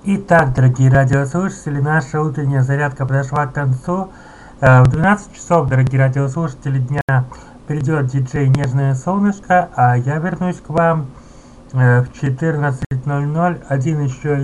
Итак, дорогие радиослушатели, наша утренняя зарядка подошла к концу. В 12 часов, дорогие радиослушатели, дня придет диджей «Нежное солнышко», а я вернусь к вам в 14:00. Один еще